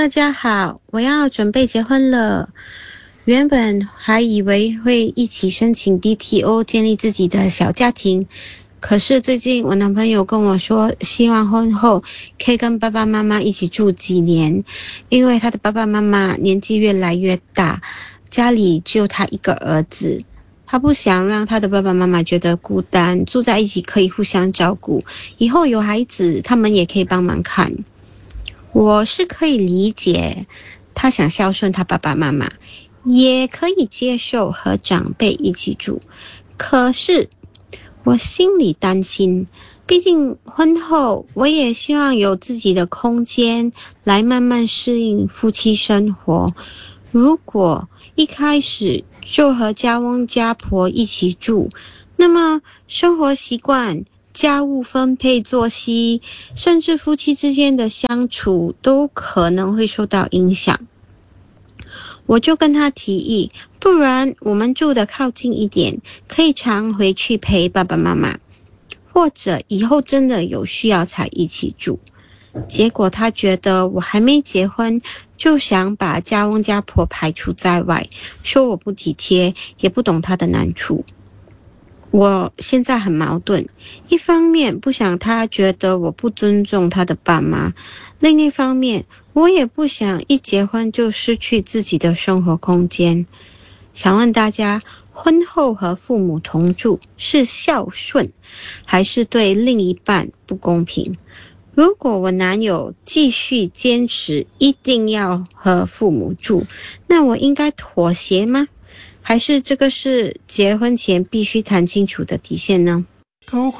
大家好，我要准备结婚了。原本还以为会一起申请 DTO 建立自己的小家庭，可是最近我男朋友跟我说，希望婚后可以跟爸爸妈妈一起住几年，因为他的爸爸妈妈年纪越来越大，家里只有他一个儿子。他不想让他的爸爸妈妈觉得孤单，住在一起可以互相照顾，以后有孩子他们也可以帮忙看。我是可以理解他想孝顺他爸爸妈妈，也可以接受和长辈一起住，可是我心里担心，毕竟婚后我也希望有自己的空间来慢慢适应夫妻生活。如果一开始就和家翁家婆一起住，那么生活习惯、家务分配、作息，甚至夫妻之间的相处都可能会受到影响。我就跟他提议，不然我们住得靠近一点，可以常回去陪爸爸妈妈，或者以后真的有需要才一起住。结果他觉得我还没结婚，就想把家翁家婆排除在外，说我不体贴，也不懂他的难处。我现在很矛盾，一方面不想他觉得我不尊重他的爸妈，另一方面我也不想一结婚就失去自己的生活空间。想问大家，婚后和父母同住是孝顺，还是对另一半不公平？如果我男友继续坚持一定要和父母住，那我应该妥协吗？还是这个是结婚前必须谈清楚的底线呢？